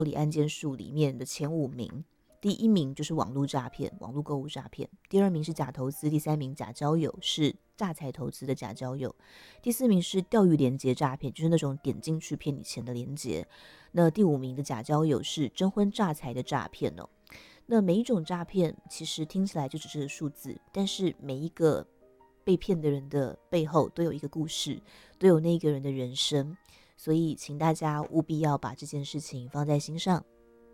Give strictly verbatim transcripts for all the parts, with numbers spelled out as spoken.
理案件数里面的前五名。第一名就是网络诈骗，网络购物诈骗；第二名是假投资，第三名假交友，是诈财投资的假交友；第四名是钓鱼连结诈骗，就是那种点进去骗你钱的连结。那第五名的假交友是征婚诈财的诈骗哦。那每一种诈骗其实听起来就只是个数字，但是每一个被骗的人的背后都有一个故事，都有那个人的人生，所以请大家务必要把这件事情放在心上。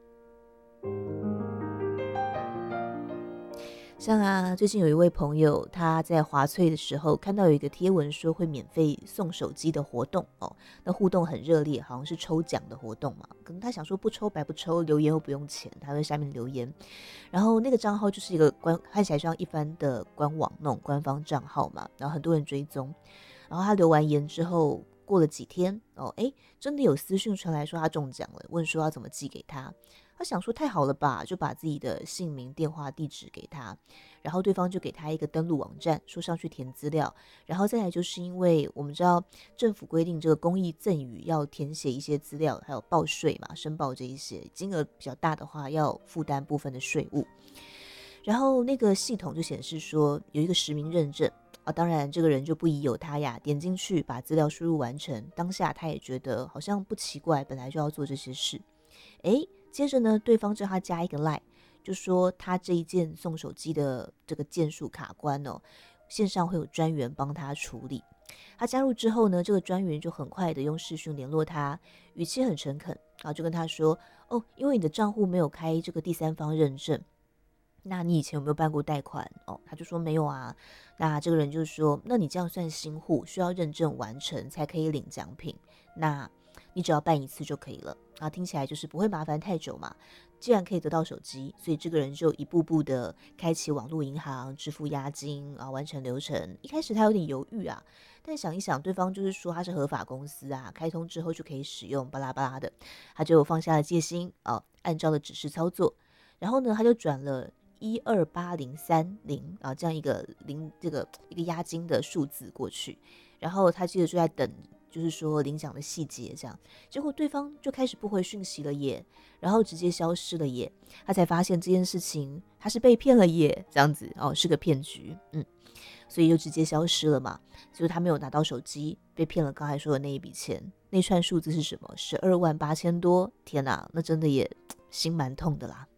像啊，最近有一位朋友，他在华翠的时候看到有一个贴文说会免费送手机的活动哦，那互动很热烈，好像是抽奖的活动嘛。可能他想说不抽白不抽，留言又不用钱，他在下面留言。然后那个账号就是一个官，看起来像一般的官网那种官方账号嘛，然后很多人追踪。然后他留完言之后，过了几天哦，哎，真的有私讯传来说他中奖了，问说要怎么寄给他。他想说太好了吧，就把自己的姓名、电话、地址给他，然后对方就给他一个登录网站，说上去填资料，然后再来就是因为我们知道政府规定这个公益赠与要填写一些资料，还有报税嘛，申报这一些金额比较大的话要负担部分的税务，然后那个系统就显示说有一个实名认证啊，当然这个人就不疑有他呀，点进去把资料输入完成，当下他也觉得好像不奇怪，本来就要做这些事，诶，接着呢，对方叫他加一个 line， 就说他这一件送手机的这个件数卡关哦，线上会有专员帮他处理。他加入之后呢，这个专员就很快的用视讯联络他，语气很诚恳啊，就跟他说：“哦，因为你的账户没有开这个第三方认证，那你以前有没有办过贷款？”哦，他就说没有啊。那这个人就说：“那你这样算新户，需要认证完成才可以领奖品。那你只要办一次就可以了。”啊，听起来就是不会麻烦太久嘛。既然可以得到手机，所以这个人就一步步的开启网络银行，支付押金啊，完成流程。一开始他有点犹豫啊，但想一想，对方就是说他是合法公司啊，开通之后就可以使用，巴拉巴拉的，他就放下了戒心啊，按照了指示操作。然后呢，他就转了一二八零三零啊，这样一个零这个一个押金的数字过去，然后他接着就在等。就是说领奖的细节这样，结果对方就开始不回讯息了耶，然后直接消失了耶，他才发现这件事情他是被骗了耶，这样子哦，是个骗局，嗯，所以就直接消失了嘛，就是他没有拿到手机，被骗了刚才说的那一笔钱，那串数字是什么？十二万八千多，天哪，那真的也心蛮痛的啦。